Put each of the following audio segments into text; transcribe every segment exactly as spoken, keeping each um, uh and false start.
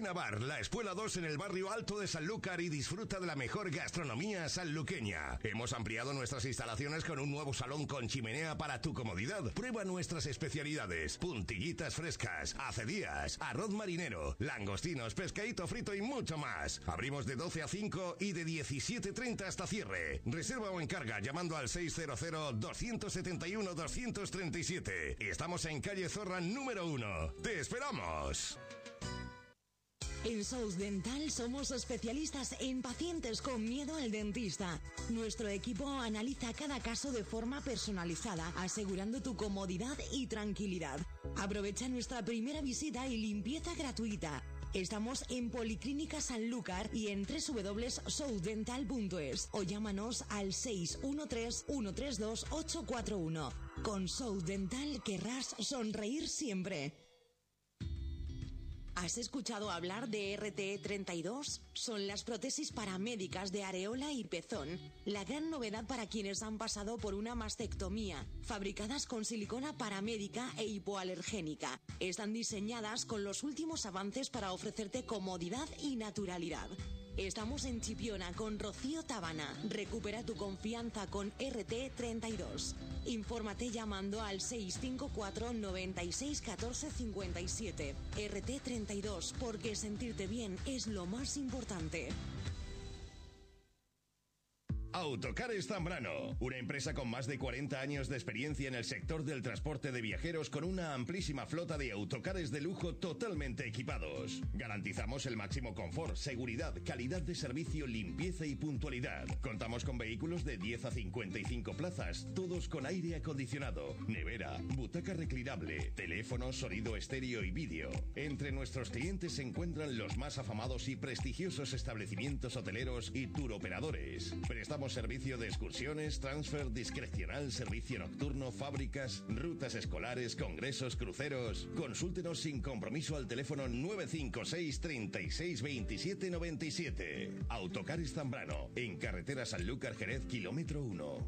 Ven a Bar, la Espuela dos en el barrio Alto de Sanlúcar y disfruta de la mejor gastronomía sanluqueña. Hemos ampliado nuestras instalaciones con un nuevo salón con chimenea para tu comodidad. Prueba nuestras especialidades: puntillitas frescas, acedías, arroz marinero, langostinos, pescadito frito y mucho más. Abrimos de doce a cinco y de diecisiete treinta hasta cierre. Reserva o encarga llamando al seis cero cero, dos siete uno, dos tres siete. Estamos en calle Zorra número uno. ¡Te esperamos! En Sous Dental somos especialistas en pacientes con miedo al dentista. Nuestro equipo analiza cada caso de forma personalizada, asegurando tu comodidad y tranquilidad. Aprovecha nuestra primera visita y limpieza gratuita. Estamos en Policlínica Sanlúcar y en doble u doble u doble u punto sous dental punto es o llámanos al seis uno tres, uno tres dos, ocho cuatro uno. Con Sous Dental querrás sonreír siempre. ¿Has escuchado hablar de R T treinta y dos? Son las prótesis paramédicas de areola y pezón. La gran novedad para quienes han pasado por una mastectomía. Fabricadas con silicona paramédica e hipoalergénica. Están diseñadas con los últimos avances para ofrecerte comodidad y naturalidad. Estamos en Chipiona con Rocío Tabana. Recupera tu confianza con R T treinta y dos. Infórmate llamando al seis cinco cuatro, noventa y seis, catorce cincuenta y siete. R T treinta y dos, porque sentirte bien es lo más importante. Autocares Zambrano, una empresa con más de cuarenta años de experiencia en el sector del transporte de viajeros con una amplísima flota de autocares de lujo totalmente equipados. Garantizamos el máximo confort, seguridad, calidad de servicio, limpieza y puntualidad. Contamos con vehículos de diez a cincuenta y cinco plazas, todos con aire acondicionado, nevera, butaca reclinable, teléfono, sonido estéreo y vídeo. Entre nuestros clientes se encuentran los más afamados y prestigiosos establecimientos hoteleros y turoperadores. Prestamos servicio de excursiones, transfer discrecional, servicio nocturno, fábricas, rutas escolares, congresos, cruceros. Consúltenos sin compromiso al teléfono nueve cinco seis, treinta y seis, veintisiete noventa y siete. Autocares Zambrano, en carretera Sanlúcar Jerez, kilómetro uno.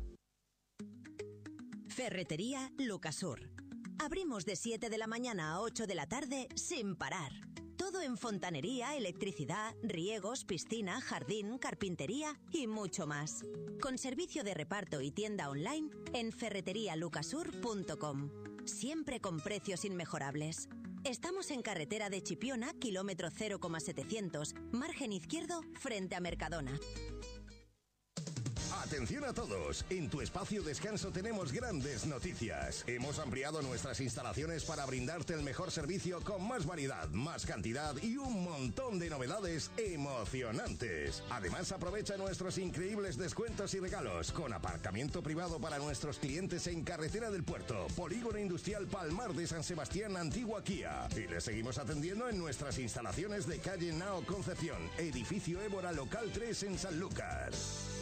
Ferretería Lucasur. Abrimos de siete de la mañana a ocho de la tarde sin parar. Todo en fontanería, electricidad, riegos, piscina, jardín, carpintería y mucho más. Con servicio de reparto y tienda online en ferretería lucasur punto com. Siempre con precios inmejorables. Estamos en carretera de Chipiona, kilómetro cero coma setecientos, margen izquierdo, frente a Mercadona. Atención a todos, en tu espacio descanso tenemos grandes noticias. Hemos ampliado nuestras instalaciones para brindarte el mejor servicio con más variedad, más cantidad y un montón de novedades emocionantes. Además, aprovecha nuestros increíbles descuentos y regalos con aparcamiento privado para nuestros clientes en Carretera del Puerto, Polígono Industrial Palmar de San Sebastián, Antigua Kia. Y les seguimos atendiendo en nuestras instalaciones de calle Nao Concepción, edificio Évora Local tres en Sanlúcar.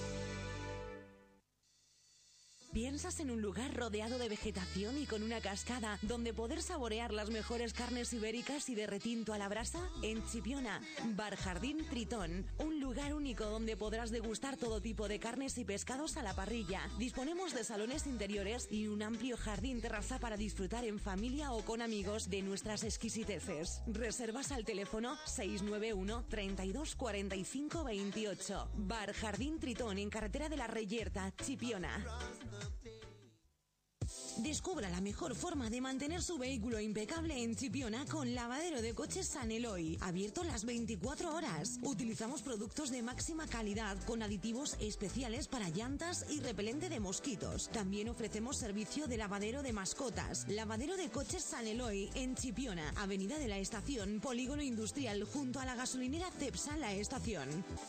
¿Piensas en un lugar rodeado de vegetación y con una cascada donde poder saborear las mejores carnes ibéricas y de retinto a la brasa? En Chipiona, Bar Jardín Tritón, un lugar único donde podrás degustar todo tipo de carnes y pescados a la parrilla. Disponemos de salones interiores y un amplio jardín terraza para disfrutar en familia o con amigos de nuestras exquisiteces. Reservas al teléfono seis nueve uno, treinta y dos, cuarenta y cinco, veintiocho. Bar Jardín Tritón en carretera de la Reyerta, Chipiona. Descubra la mejor forma de mantener su vehículo impecable en Chipiona con Lavadero de Coches San Eloy, abierto las veinticuatro horas. Utilizamos productos de máxima calidad con aditivos especiales para llantas y repelente de mosquitos. También ofrecemos servicio de lavadero de mascotas. Lavadero de Coches San Eloy en Chipiona, Avenida de la Estación, Polígono Industrial, junto a la gasolinera Cepsa La Estación.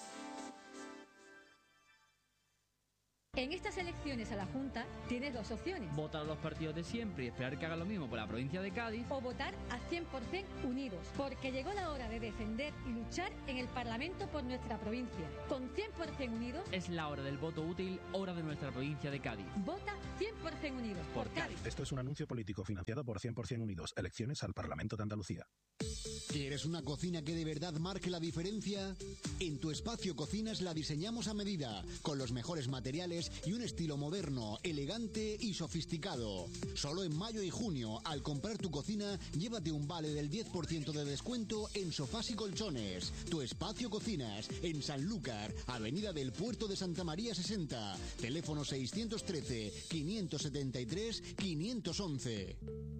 En estas elecciones a la Junta tienes dos opciones. Votar a los partidos de siempre y esperar que hagan lo mismo por la provincia de Cádiz. O votar a cien por ciento unidos, porque llegó la hora de defender y luchar en el Parlamento por nuestra provincia. Con cien por ciento unidos... Es la hora del voto útil, hora de nuestra provincia de Cádiz. Vota cien por ciento unidos por, por Cádiz. Esto es un anuncio político financiado por cien por ciento unidos. Elecciones al Parlamento de Andalucía. ¿Quieres una cocina que de verdad marque la diferencia? En Tu Espacio Cocinas la diseñamos a medida, con los mejores materiales y un estilo moderno, elegante y sofisticado. Solo en mayo y junio, al comprar tu cocina, llévate un vale del diez por ciento de descuento en sofás y colchones. Tu Espacio Cocinas, en Sanlúcar, Avenida del Puerto de Santa María sesenta, teléfono seiscientos trece, quinientos setenta y tres, quinientos once.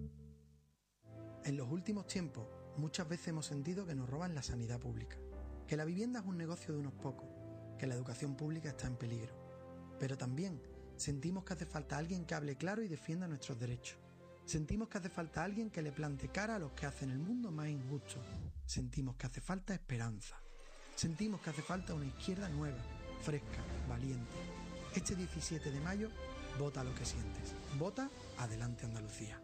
En los últimos tiempos, muchas veces hemos sentido que nos roban la sanidad pública, que la vivienda es un negocio de unos pocos, que la educación pública está en peligro. Pero también sentimos que hace falta alguien que hable claro y defienda nuestros derechos. Sentimos que hace falta alguien que le plante cara a los que hacen el mundo más injusto. Sentimos que hace falta esperanza. Sentimos que hace falta una izquierda nueva, fresca, valiente. Este diecisiete de mayo, vota lo que sientes. Vota Adelante Andalucía.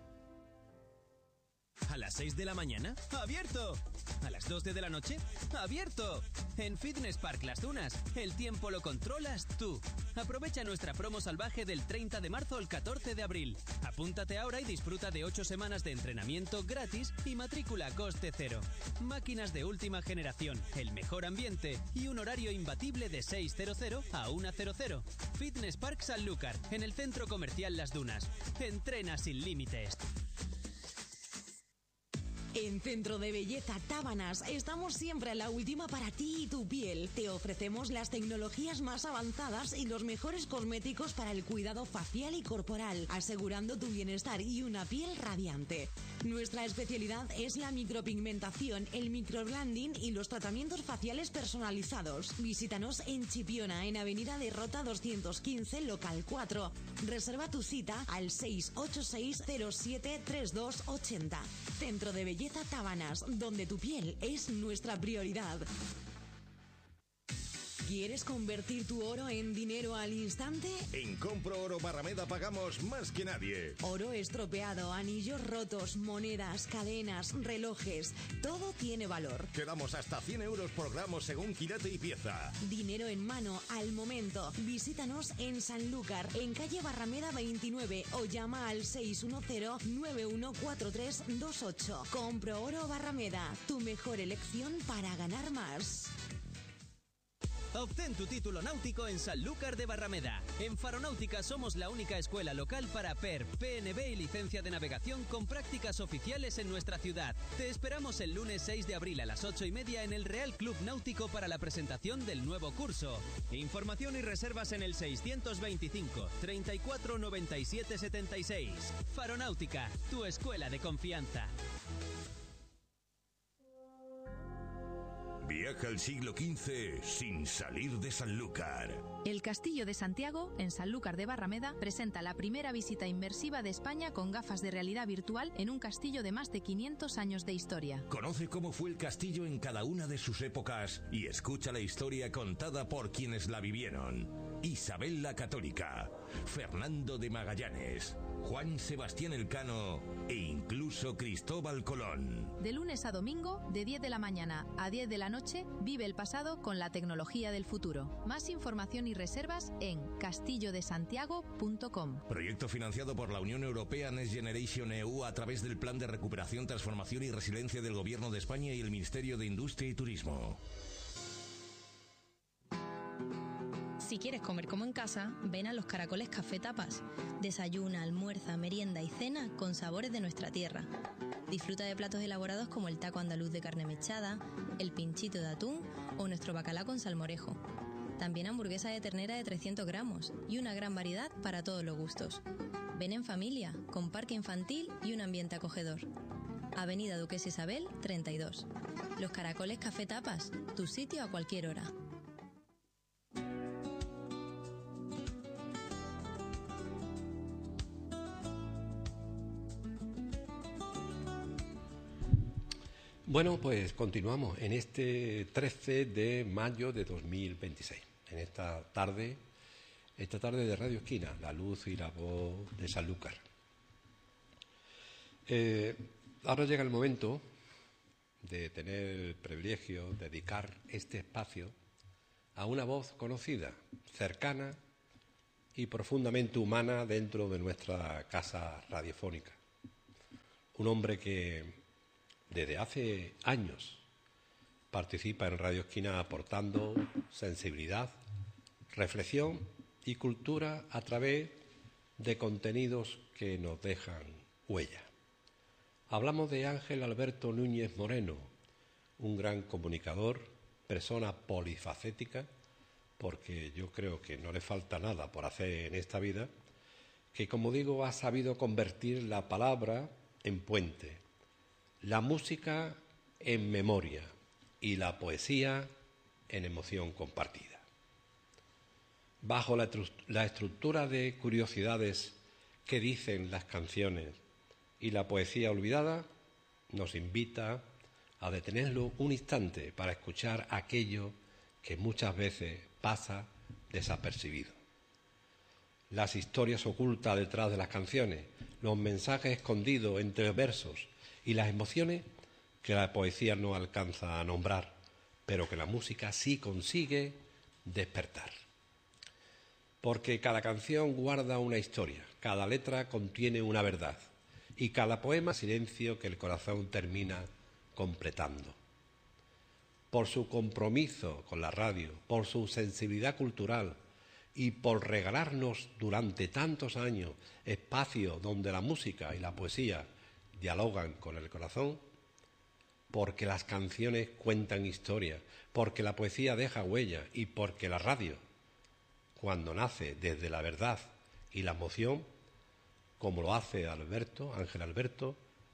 A las seis de la mañana, ¡abierto! A las doce de la noche, ¡abierto! En Fitness Park Las Dunas, el tiempo lo controlas tú. Aprovecha nuestra promo salvaje del treinta de marzo al catorce de abril. Apúntate ahora y disfruta de ocho semanas de entrenamiento gratis y matrícula a coste cero. Máquinas de última generación, el mejor ambiente y un horario imbatible de seis cero cero a una cero cero. Fitness Park Sanlúcar, en el centro comercial Las Dunas. Entrena sin límites. En Centro de Belleza Tábanas estamos siempre a la última para ti y tu piel. Te ofrecemos las tecnologías más avanzadas y los mejores cosméticos para el cuidado facial y corporal, asegurando tu bienestar y una piel radiante. Nuestra especialidad es la micropigmentación, el microblending y los tratamientos faciales personalizados. Visítanos en Chipiona, en Avenida de Rota doscientos quince, local cuatro. Reserva tu cita al seis ocho seis cero siete tres dos ocho cero. Centro de Belleza Tábanas, donde tu piel es nuestra prioridad. ¿Quieres convertir tu oro en dinero al instante? En Compro Oro Barrameda pagamos más que nadie. Oro estropeado, anillos rotos, monedas, cadenas, relojes, todo tiene valor. Te damos hasta cien euros por gramo según quilate y pieza. Dinero en mano, al momento. Visítanos en Sanlúcar, en calle Barrameda veintinueve o llama al seis uno cero nueve uno cuatro tres dos ocho. Compro Oro Barrameda, tu mejor elección para ganar más. Obtén tu título náutico en Sanlúcar de Barrameda. En Faronáutica somos la única escuela local para P E R, P N B y licencia de navegación con prácticas oficiales en nuestra ciudad. Te esperamos el lunes seis de abril a las ocho y media en el Real Club Náutico para la presentación del nuevo curso. Información y reservas en el seiscientos veinticinco, treinta y cuatro, noventa y siete, setenta y seis. Faronáutica, tu escuela de confianza. Viaja al siglo quince sin salir de Sanlúcar. El Castillo de Santiago, en Sanlúcar de Barrameda, presenta la primera visita inmersiva de España con gafas de realidad virtual en un castillo de más de quinientos años de historia. Conoce cómo fue el castillo en cada una de sus épocas y escucha la historia contada por quienes la vivieron. Isabel la Católica, Fernando de Magallanes, Juan Sebastián Elcano e incluso Cristóbal Colón. De lunes a domingo, de diez de la mañana a diez de la noche, vive el pasado con la tecnología del futuro. Más información y reservas en castillo de santiago punto com. Proyecto financiado por la Unión Europea Next Generation E U a través del Plan de Recuperación, Transformación y Resiliencia del Gobierno de España y el Ministerio de Industria y Turismo. Si quieres comer como en casa, ven a Los Caracoles Café Tapas. Desayuna, almuerza, merienda y cena con sabores de nuestra tierra. Disfruta de platos elaborados como el taco andaluz de carne mechada, el pinchito de atún o nuestro bacalao con salmorejo. También hamburguesa de ternera de trescientos gramos y una gran variedad para todos los gustos. Ven en familia, con parque infantil y un ambiente acogedor. Avenida Duquesa Isabel, treinta y dos. Los Caracoles Café Tapas, tu sitio a cualquier hora. Bueno, pues continuamos en este trece de mayo de dos mil veintiséis, en esta tarde, esta tarde de Radio Esquina, la luz y la voz de Sanlúcar. Eh, ahora llega el momento de tener el privilegio de dedicar este espacio a una voz conocida, cercana y profundamente humana dentro de nuestra casa radiofónica. Un hombre que desde hace años, participa en Radio Esquina aportando sensibilidad, reflexión y cultura a través de contenidos que nos dejan huella. Hablamos de Ángel Alberto Núñez Moreno, un gran comunicador, persona polifacética, porque yo creo que no le falta nada por hacer en esta vida, que, como digo, ha sabido convertir la palabra en puente, la música en memoria y la poesía en emoción compartida. Bajo la, la estructura de curiosidades que dicen las canciones y la poesía olvidada, nos invita a detenerlo un instante para escuchar aquello que muchas veces pasa desapercibido. Las historias ocultas detrás de las canciones, los mensajes escondidos entre versos y las emociones que la poesía no alcanza a nombrar, pero que la música sí consigue despertar. Porque cada canción guarda una historia, cada letra contiene una verdad y cada poema silencio que el corazón termina completando. Por su compromiso con la radio, por su sensibilidad cultural y por regalarnos durante tantos años espacios donde la música y la poesía dialogan con el corazón, porque las canciones cuentan historias, porque la poesía deja huella y porque la radio, cuando nace desde la verdad y la emoción, como lo hace Alberto, Ángel Alberto,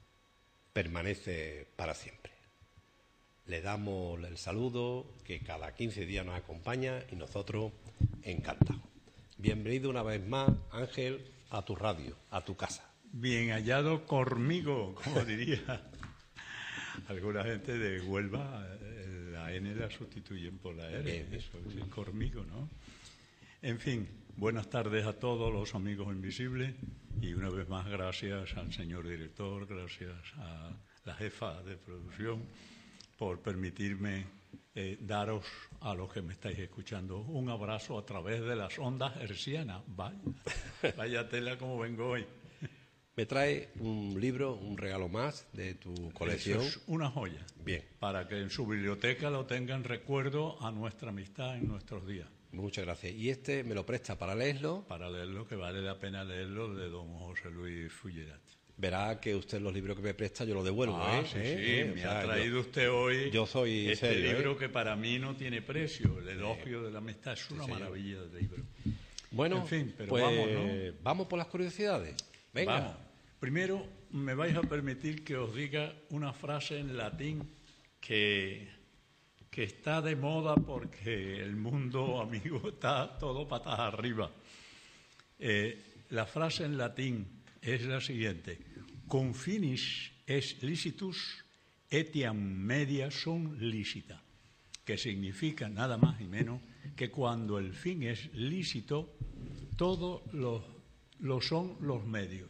permanece para siempre. Le damos el saludo que cada quince días nos acompaña y nosotros encantados. Bienvenido una vez más, Ángel, a tu radio, a tu casa. Bien hallado conmigo, como diría alguna gente de Huelva, la N la sustituyen por la R. Bien, eso es conmigo, ¿no? En fin, buenas tardes a todos los amigos invisibles y una vez más gracias al señor director, gracias a la jefa de producción por permitirme eh, daros a los que me estáis escuchando un abrazo a través de las ondas hercianas. Vaya, vaya tela como vengo hoy. Me trae un libro, un regalo más de tu colección. Eso es una joya. Bien. Para que en su biblioteca lo tengan recuerdo a nuestra amistad en nuestros días. Muchas gracias. ¿Y este me lo presta para leerlo? Para leerlo, que vale la pena leerlo, de don José Luis Fullerat. Verá que usted los libros que me presta yo los devuelvo, ah, ¿eh? Sí, ¿Eh? sí, ¿Eh? me o sea, ha traído yo, usted hoy yo soy este serio, libro ¿eh? que para mí no tiene precio, el elogio de la amistad, es una sí, maravilla de libro. Bueno, en fin, pero pues vamos, ¿no? Vamos por las curiosidades. Venga. Vamos. Primero, me vais a permitir que os diga una frase en latín que, que está de moda porque el mundo, amigo, está todo patas arriba. Eh, la frase en latín es la siguiente: Cum finis est licitus etiam media sunt licita, que significa nada más y menos que cuando el fin es lícito, todo lo, lo son los medios.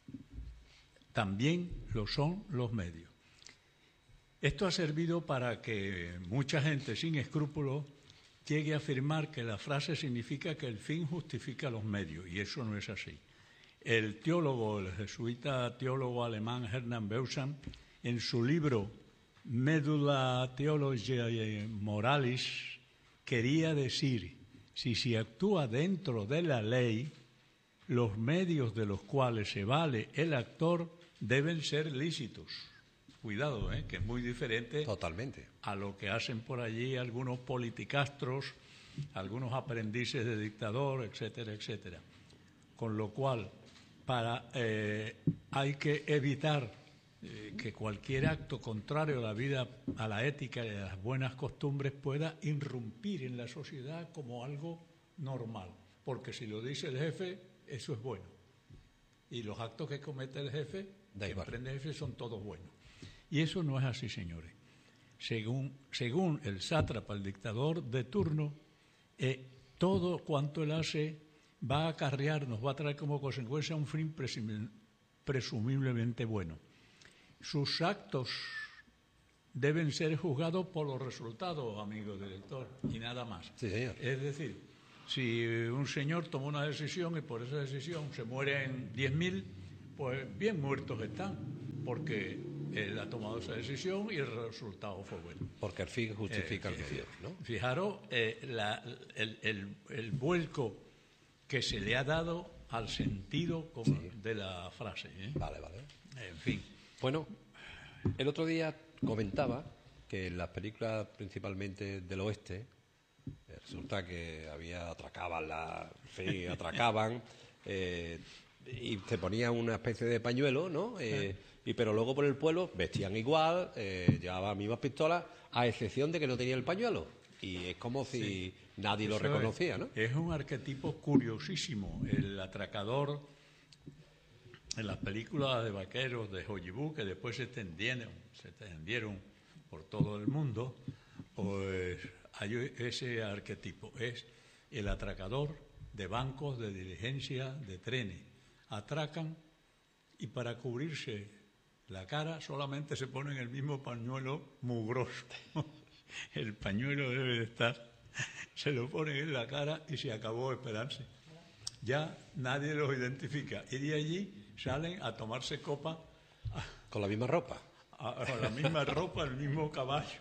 También lo son los medios. Esto ha servido para que mucha gente sin escrúpulos llegue a afirmar que la frase significa que el fin justifica los medios, y eso no es así. El teólogo, el jesuita teólogo alemán Hermann Beuyssan, en su libro Medulla Theologiae Moralis, quería decir, si se actúa dentro de la ley, los medios de los cuales se vale el actor deben ser lícitos. Cuidado, ¿eh? Que es muy diferente Totalmente. a lo que hacen por allí algunos politicastros, algunos aprendices de dictador, etcétera, etcétera. Con lo cual, para, eh, hay que evitar eh, que cualquier acto contrario a la vida, a la ética y a las buenas costumbres pueda irrumpir en la sociedad como algo normal. Porque si lo dice el jefe, eso es bueno. Y los actos que comete el jefe, da que igual. emprende el jefe, son todos buenos. Y eso no es así, señores. Según, según el sátrapa, el dictador de turno, eh, todo cuanto él hace va a acarrear, nos va a traer como consecuencia un fin presumiblemente bueno. Sus actos deben ser juzgados por los resultados, amigo director, y nada más. Sí, señor. Es decir, si un señor toma una decisión y por esa decisión se mueren diez mil, pues bien muertos están, porque él ha tomado esa decisión y el resultado fue bueno. Porque el fin justifica eh, el medio, ¿no? Fijaros eh, la, el, el, el vuelco que se le ha dado al sentido como sí. de la frase. ¿eh? Vale, vale. En fin. Bueno, el otro día comentaba que en las películas principalmente del oeste resulta que había atracaban la, sí, atracaban eh, y te ponían una especie de pañuelo, ¿no? Eh, y pero luego por el pueblo vestían igual, eh, llevaban las mismas pistolas, a excepción de que no tenían el pañuelo. Y es como si sí. nadie Eso lo reconocía, es, ¿no? Es un arquetipo curiosísimo, el atracador. En las películas de vaqueros de Hollywood, que después se extendieron, se extendieron por todo el mundo, pues hay ese arquetipo, es el atracador de bancos, de diligencia, de trenes. Atracan y para cubrirse la cara solamente se ponen el mismo pañuelo mugroso. El pañuelo debe de estar, se lo ponen en la cara y se acabó esperarse. Ya nadie los identifica. Y de allí salen a tomarse copa. A, ¿Con la misma ropa? A, a la misma ropa, el mismo caballo.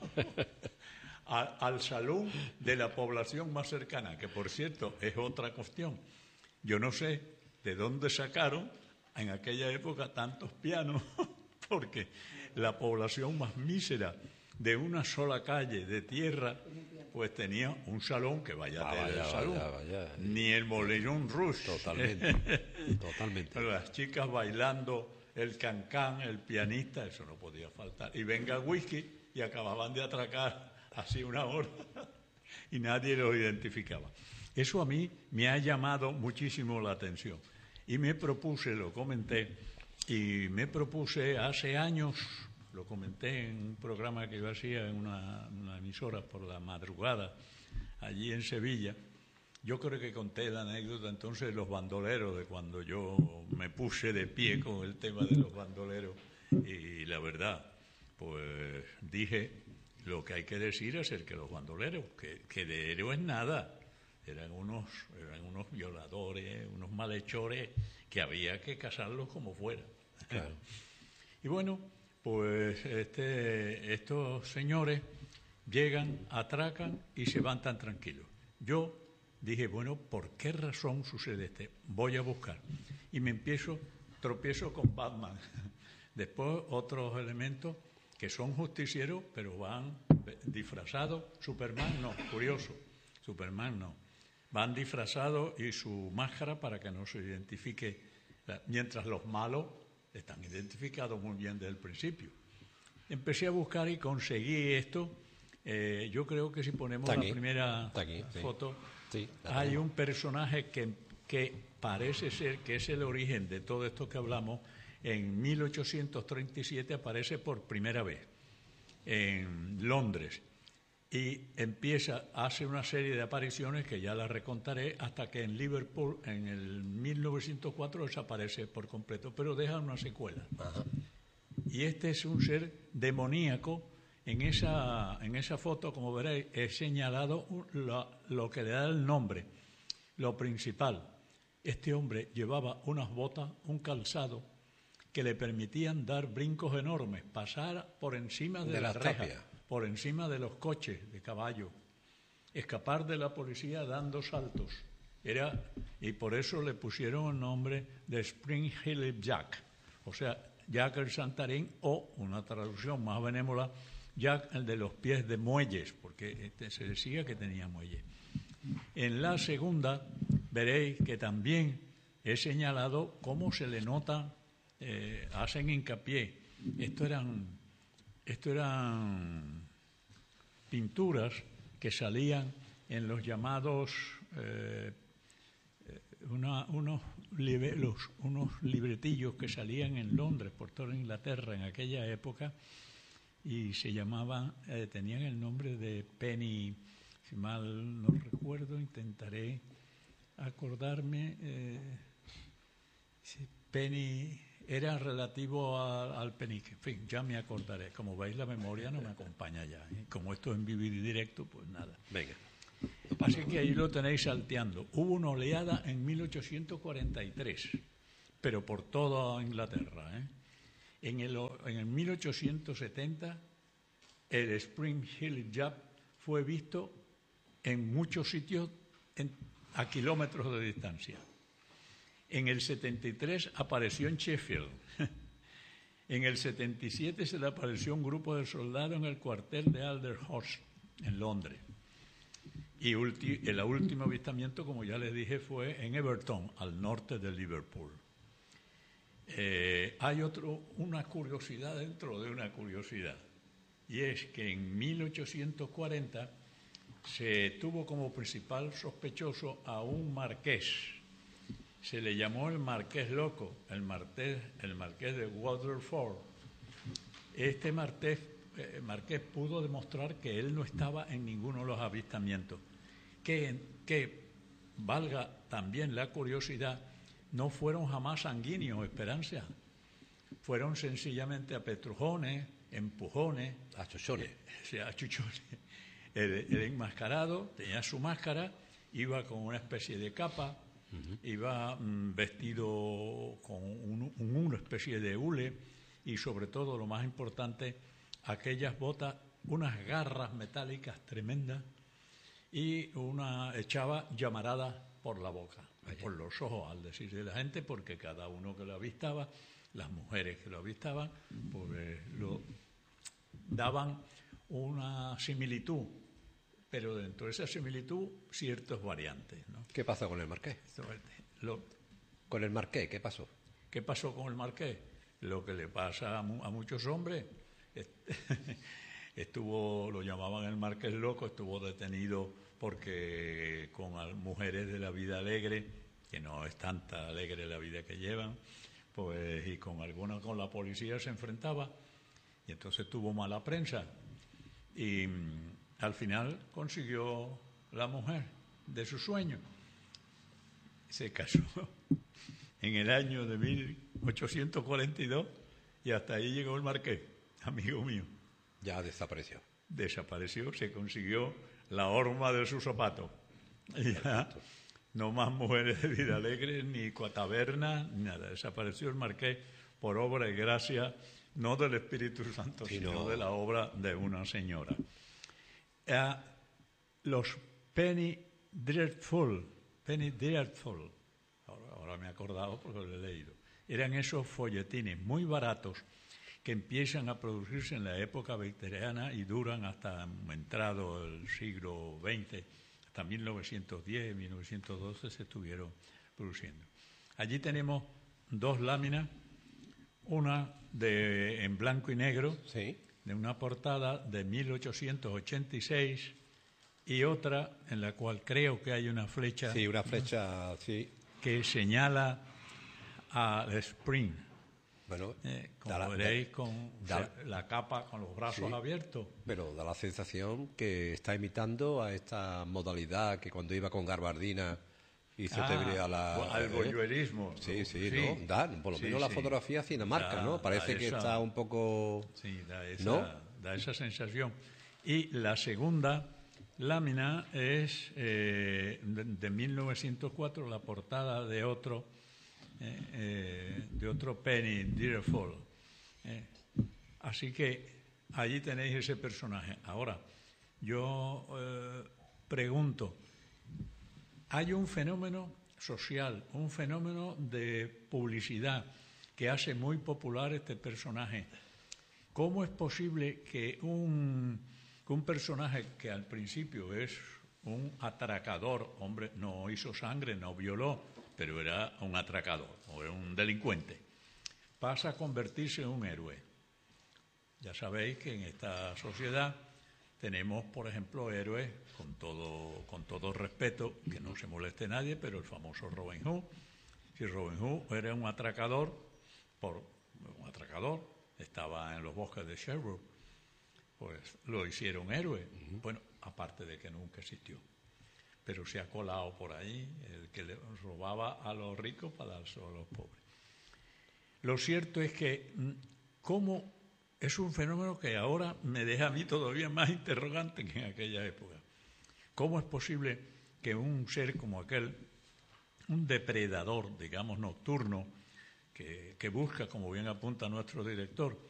A, al salón de la población más cercana, que por cierto es otra cuestión. Yo no sé de dónde sacaron en aquella época tantos pianos, porque la población más mísera de una sola calle de tierra pues tenía un salón que vaya ah, a tener vaya, el salón, vaya, vaya. ni el Moulin Rouge. Totalmente, totalmente. Las chicas bailando el cancán, el pianista, eso no podía faltar. Y venga whisky y acababan de atracar así una hora y nadie los identificaba. Eso a mí me ha llamado muchísimo la atención. Y me propuse, lo comenté, y me propuse hace años, lo comenté en un programa que yo hacía en una, una emisora por la madrugada, allí en Sevilla. Yo creo que conté la anécdota entonces de los bandoleros, de cuando yo me puse de pie con el tema de los bandoleros. Y la verdad, pues dije lo que hay que decir es el que los bandoleros, que, que de héroes nada, eran unos, eran unos violadores, unos malhechores que había que casarlos como fuera. Claro. Y bueno, pues este, estos señores llegan, atracan y se van tan tranquilos. Yo dije, bueno, ¿por qué razón sucede esto? Voy a buscar. Y me empiezo, tropiezo con Batman. Después otros elementos que son justicieros, pero van disfrazados. Superman no, curioso, Superman no. Van disfrazados y su máscara para que no se identifique, mientras los malos están identificados muy bien desde el principio. Empecé a buscar y conseguí esto. Eh, yo creo que si ponemos aquí, la primera aquí, foto, sí, sí, hay un personaje que, que parece ser que es el origen de todo esto que hablamos. En mil ochocientos treinta y siete aparece por primera vez en Londres y empieza, hace una serie de apariciones que ya las recontaré, hasta que en Liverpool en el mil novecientos cuatro desaparece por completo, pero deja una secuela. Ajá. Y este es un ser demoníaco. En esa, en esa foto, como veréis, he señalado lo, lo que le da el nombre, lo principal. Este hombre llevaba unas botas, un calzado, que le permitían dar brincos enormes, pasar por encima de, de las la rejas, por encima de los coches de caballo, escapar de la policía dando saltos. Era, y por eso le pusieron el nombre de Spring Heel Jack, o sea, Jack el Santarín, o una traducción más benévola, Jack el de los pies de muelles, porque este se decía que tenía muelles. En la segunda veréis que también he señalado cómo se le nota. Eh, hacen hincapié. Esto eran, esto eran pinturas que salían en los llamados eh, una, unos, libre, los, unos libretillos que salían en Londres, por toda Inglaterra en aquella época, y se llamaban, eh, tenían el nombre de Penny, si mal no recuerdo, intentaré acordarme. Eh, Penny era relativo a, al penique. En fin, ya me acordaré. Como veis, la memoria no me acompaña ya. ¿eh? Como esto es en vivo y directo, pues nada. Venga. Así que ahí lo tenéis salteando. Hubo una oleada en mil ochocientos cuarenta y tres, pero por toda Inglaterra. ¿eh? En el, en el mil ochocientos setenta, el Spring Hill Jab fue visto en muchos sitios en, a kilómetros de distancia. En el setenta y tres apareció en Sheffield. En el setenta y siete se le apareció un grupo de soldados en el cuartel de Aldershot, en Londres. Y ulti, el último avistamiento, como ya les dije, fue en Everton, al norte de Liverpool. Eh, hay otro, una curiosidad dentro de una curiosidad, y es que en mil ochocientos cuarenta se tuvo como principal sospechoso a un marqués. Se le llamó el Marqués Loco, el marqués, el marqués de Waterford. Este marqués, eh, marqués pudo demostrar que él no estaba en ninguno de los avistamientos. Que, que, valga también la curiosidad, no fueron jamás sanguíneos, Esperanza. Fueron sencillamente apetrojones, empujones. Achuchones. Eh, achuchones. El, el enmascarado tenía su máscara, iba con una especie de capa, uh-huh. iba mm, vestido con un, un, una especie de hule y, sobre todo, lo más importante, aquellas botas, unas garras metálicas tremendas y una echaba llamaradas por la boca, Vaya. por los ojos, al decir de la gente, porque cada uno que lo avistaba, las mujeres que lo avistaban, pues lo daban una similitud, pero dentro de esa similitud ciertas variantes, ¿no? ¿Qué pasó con el marqués? Lo, ¿Con el marqués qué pasó? ¿Qué pasó con el marqués? Lo que le pasa a, mu- a muchos hombres. Estuvo, lo llamaban el Marqués Loco, estuvo detenido porque con mujeres de la vida alegre, que no es tanta alegre la vida que llevan, pues y con algunas con la policía se enfrentaba y entonces tuvo mala prensa y mm, al final consiguió la mujer de su sueño. Se casó en el año de mil ochocientos cuarenta y dos y hasta ahí llegó el marqués, amigo mío. Ya desapareció. Desapareció, se consiguió la horma de su zapato. Y ya no más mujeres de vida alegre, ni cuatabernas, ni nada. Desapareció el marqués por obra y gracia, no del Espíritu Santo, sí, sino no. de la obra de una señora. Eh, los Penny Dreadful, Penny Dreadful, ahora, ahora me he acordado porque lo he leído, eran esos folletines muy baratos que empiezan a producirse en la época victoriana y duran hasta entrado el siglo veinte, hasta mil novecientos diez, mil novecientos doce se estuvieron produciendo. Allí tenemos dos láminas, una de en blanco y negro, sí. de una portada de mil ochocientos ochenta y seis, y otra en la cual creo que hay una flecha, sí, una flecha, sí, que señala al Spring. Bueno, eh, como da, veréis, da, con da, o sea, la capa con los brazos sí, abiertos. Pero da la sensación que está imitando a esta modalidad que cuando iba con gabardina hizo ah, teoría a la... al voyeurismo. Sí, sí, sí, ¿no? Da, por lo sí, menos sí. la fotografía hace una marca, da, ¿no? Parece que esa, está un poco... Sí, da esa, ¿no? da esa sensación. Y la segunda lámina es eh, de, de mil novecientos cuatro, la portada de otro... Eh, eh, de otro Penny Dreadful. Eh. Así que allí tenéis ese personaje. Ahora, yo eh, pregunto, hay un fenómeno social, un fenómeno de publicidad que hace muy popular este personaje. ¿Cómo es posible que un, que un personaje que al principio es un atracador, hombre, no hizo sangre, no violó, pero era un atracador o era un delincuente, pasa a convertirse en un héroe? Ya sabéis que en esta sociedad tenemos, por ejemplo, héroes, con todo, con todo respeto, que no se moleste nadie, pero el famoso Robin Hood. Si Robin Hood era un atracador, por un atracador, estaba en los bosques de Sherwood, pues lo hicieron héroe. Uh-huh. Bueno, aparte de que nunca existió. Pero se ha colado por ahí el que le robaba a los ricos para dárselo a los pobres. Lo cierto es que, ¿cómo? Es un fenómeno que ahora me deja a mí todavía más interrogante que en aquella época. ¿Cómo es posible que un ser como aquel, un depredador, digamos, nocturno, que, que busca, como bien apunta nuestro director,